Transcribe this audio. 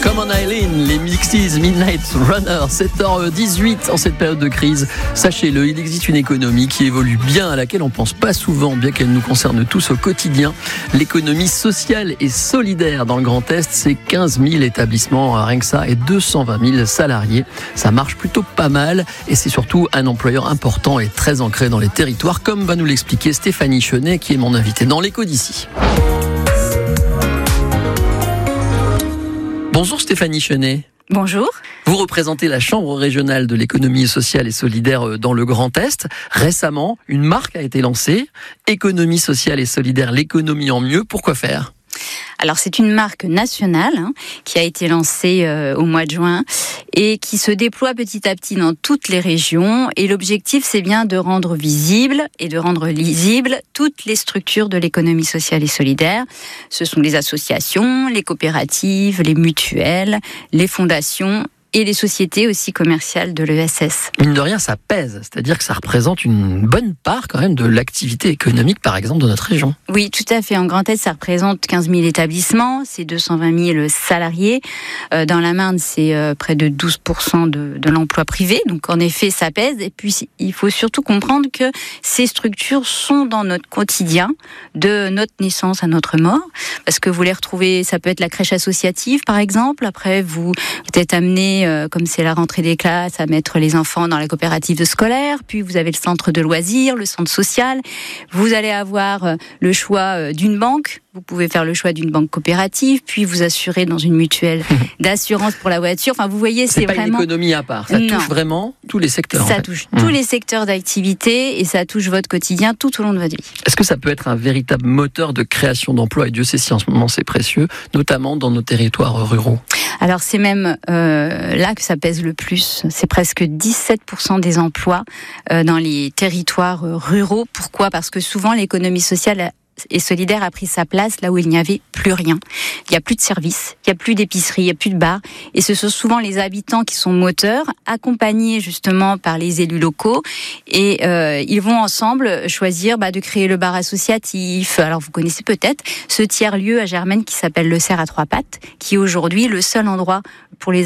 Comme en Eileen, les Mixies Midnight Runner, 7h18 en cette période de crise. Sachez-le, il existe une économie qui évolue bien, à laquelle on pense pas souvent, bien qu'elle nous concerne tous au quotidien. L'économie sociale et solidaire dans le Grand Est, c'est 15 000 établissements, rien que ça, et 220 000 salariés. Ça marche plutôt pas mal, et c'est surtout un employeur important et très ancré dans les territoires, comme va nous l'expliquer Stéphanie Chenet, qui est mon invitée dans l'Écho d'ici. Bonjour Stéphanie Chenet. Bonjour. Vous représentez la Chambre régionale de l'économie sociale et solidaire dans le Grand Est. Récemment, une marque a été lancée, Économie sociale et solidaire, l'économie en mieux. Pourquoi faire ? Alors c'est une marque nationale qui a été lancée au mois de juin et qui se déploie petit à petit dans toutes les régions. Et l'objectif, c'est bien de rendre visible et de rendre lisible toutes les structures de l'économie sociale et solidaire. Ce sont les associations, les coopératives, les mutuelles, les fondations et les sociétés aussi commerciales de l'ESS. Mine de rien, ça pèse, c'est-à-dire que ça représente une bonne part quand même de l'activité économique, par exemple, de notre région. Oui, tout à fait. En Grand Est, ça représente 15 000 établissements, c'est 220 000 salariés. Dans la Marne, c'est près de 12% de l'emploi privé. Donc, en effet, ça pèse. Et puis, il faut surtout comprendre que ces structures sont dans notre quotidien, de notre naissance à notre mort. Parce que vous les retrouvez, ça peut être la crèche associative, par exemple. Après, vous êtes amené, comme c'est la rentrée des classes, à mettre les enfants dans la coopérative scolaire. Puis vous avez le centre de loisirs, le centre social. Vous allez avoir le choix d'une banque. Vous pouvez faire le choix d'une banque coopérative, puis vous assurer dans une mutuelle d'assurance pour la voiture. Enfin, vous voyez, c'est pas vraiment... une économie à part. Ça touche vraiment tous les secteurs. Ça touche tous les secteurs d'activité et ça touche votre quotidien tout au long de votre vie. Est-ce que ça peut être un véritable moteur de création d'emplois ? Et Dieu sait si en ce moment c'est précieux, notamment dans nos territoires ruraux. Alors c'est même là que ça pèse le plus. C'est presque 17% des emplois dans les territoires ruraux. Pourquoi ? Parce que souvent l'économie sociale et solidaire a pris sa place là où il n'y avait plus rien. Il n'y a plus de services, il n'y a plus d'épicerie, il n'y a plus de bar. Et ce sont souvent les habitants qui sont moteurs, accompagnés justement par les élus locaux. Et ils vont ensemble choisir de créer le bar associatif. Alors vous connaissez peut-être ce tiers-lieu à Germaine qui s'appelle le Cerf à trois pattes, qui est aujourd'hui le seul endroit pour les